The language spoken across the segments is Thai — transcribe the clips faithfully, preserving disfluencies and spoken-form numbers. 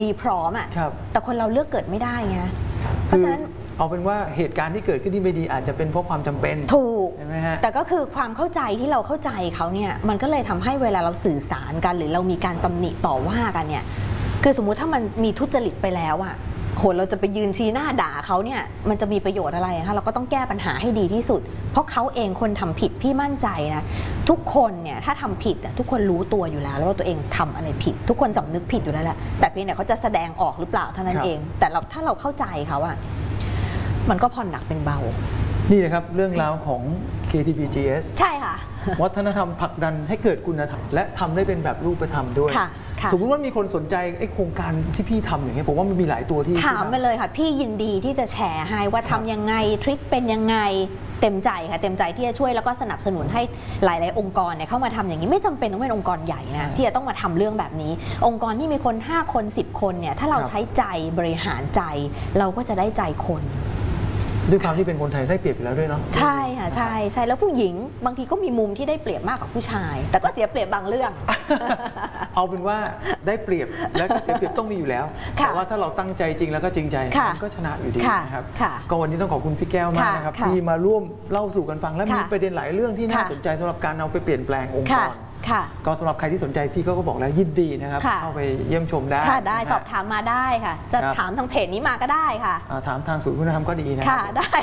ดีพร้อมอ่ะแต่คนเราเลือกเกิดไม่ได้ไงเพราะฉะนั้นเอาเป็นว่าเหตุการณ์ที่เกิดขึ้นที่ไม่ดีอาจจะเป็นเพราะความจำเป็นถูกใช่ไหมฮะแต่ก็คือความเข้าใจที่เราเข้าใจเขาเนี่ยมันก็เลยทำให้เวลาเราสื่อสารกันหรือเรามีการตำหนิต่อว่ากันเนี่ยคือสมมุติถ้ามันมีทุจริตไปแล้วอ่ะโหเราจะไปยืนชี้หน้าด่าเขาเนี่ยมันจะมีประโยชน์อะไรคะเราก็ต้องแก้ปัญหาให้ดีที่สุดเพราะเขาเองคนทำผิดพี่มั่นใจนะทุกคนเนี่ยถ้าทำผิดทุกคนรู้ตัวอยู่แล้วแล้วว่าตัวเองทำอะไรผิดทุกคนสำนึกผิดอยู่แล้วแหละแต่เพียงแต่เขาจะแสดงออกหรือเปล่าเท่านั้นเองแต่เราถ้าเราเข้าใจเขาอะมันก็ผ่อนหนักเป็นเบานี่นะครับเรื่องราวของ เค ที พี จี เอสใช่ค่ะวัฒนธรรมผลักดันให้เกิดคุณธรรมและทำได้เป็นแบบรูปธรรมด้วยสมมติว่ามีคนสนใจไอ้โครงการที่พี่ทำอย่างเงี้ยผมว่ามันมีหลายตัวที่ถามไปเลยค่ะพี่ยินดีที่จะแชร์ให้ว่าทำยังไงทริคเป็นยังไงเต็มใจค่ะเต็มใจที่จะช่วยแล้วก็สนับสนุนให้หลาย ๆ องค์กรเนี่ยเข้ามาทำอย่างนี้ไม่จำเป็นต้องเป็นองค์กรใหญ่นะที่จะต้องมาทำเรื่องแบบนี้องค์กรที่มีคนห้าคนสิบคนเนี่ยถ้าเราใช้ใจบริหารใจเราก็จะได้ใจคนด้วยความที่เป็นคนไทยได้เปรียบอยู่แล้วด้วยเนาะใช่ค่ะใช่ใช่แล้วผู้หญิงบางทีก็มีมุมที่ได้เปรียบมากกว่าผู้ชายแต่ก็เสียเปรียบบางเรื่องเอาเป็นว่าได้เปรียบและก็เสียเปรียบต้องมีอยู่แล้วแต่ว่าถ้าเราตั้งใจจริงแล้วก็จริงใจมันก็ชนะอยู่ดีนะครับก็วันนี้ต้องขอบคุณพี่แก้วมากนะครับที่มาร่วมเล่าสู่กันฟังและมีประเด็นหลายเรื่องที่น่าสนใจสำหรับการเอาไปเปลี่ยนแปลงองค์กรก็สำหรับใครที่สนใจพี่ก็บอกแล้วยินดีนะครับเข้าไปเยี่ยมชมได้ค่ะได้สอบถามมาได้ค่ะจะถามทางเพจนี้มาก็ได้ค่ะถามทางศูนย์คุณธรรมก็ดีนะค่ะได้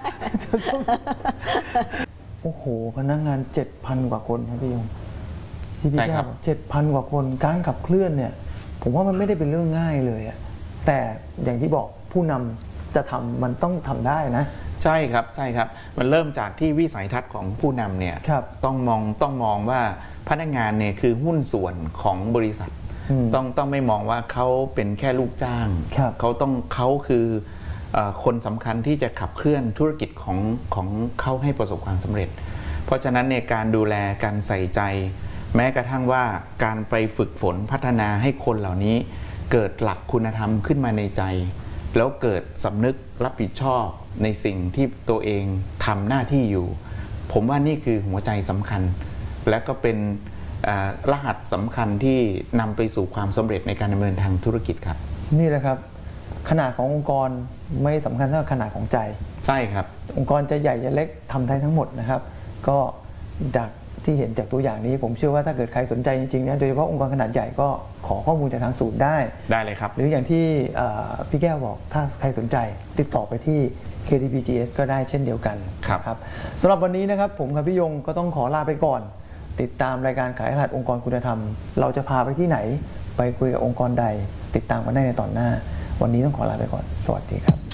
โอ้โหพนักงาน เจ็ดพัน กว่าคนครับพี่ยงที่พี่แก้วเจ็ดพันกว่าคนการขับเคลื่อนเนี่ยผมว่ามันไม่ได้เป็นเรื่องง่ายเลยอะแต่อย่างที่บอกผู้นำจะทำมันต้องทำได้นะใช่ครับใช่ครับมันเริ่มจากที่วิสัยทัศน์ของผู้นำเนี่ยต้องมองต้องมองว่าพนักงานเนี่ยคือหุ้นส่วนของบริษัทต้องต้องไม่มองว่าเขาเป็นแค่ลูกจ้างเขาต้องเขาคือคนสำคัญที่จะขับเคลื่อนธุรกิจของของเขาให้ประสบความสำเร็จเพราะฉะนั้นในการดูแลการใส่ใจแม้กระทั่งว่าการไปฝึกฝนพัฒนาให้คนเหล่านี้เกิดหลักคุณธรรมขึ้นมาในใจแล้วเกิดสำนึกรับผิดชอบในสิ่งที่ตัวเองทำหน้าที่อยู่ผมว่านี่คือหัวใจสำคัญและก็เป็นรหัสสำคัญที่นำไปสู่ความสำเร็จในการดำเนินทางธุรกิจครับนี่แหละครับขนาดขององค์กรไม่สำคัญเท่าขนาดของใจใช่ครับองค์กรจะใหญ่จะเล็กทำได้ทั้งหมดนะครับก็จากที่เห็นจากตัวอย่างนี้ผมเชื่อว่าถ้าเกิดใครสนใจจริงๆนะโดยเฉพาะองค์กรขนาดใหญ่ก็ขอข้อมูลจากทางศูนย์ได้ได้เลยครับหรืออย่างที่พี่แก้วบอกถ้าใครสนใจติดต่อไปที่ เค ที พี จี เอส ก็ได้เช่นเดียวกันครับสำหรับวันนี้นะครับผมกับพี่ยงก็ต้องขอลาไปก่อนติดตามรายการขายรหัสองค์กรคุณธรรมเราจะพาไปที่ไหนไปคุยกับองค์กรใดติดตามกันได้ในตอนหน้าวันนี้ต้องขอลาไปก่อนสวัสดีครับ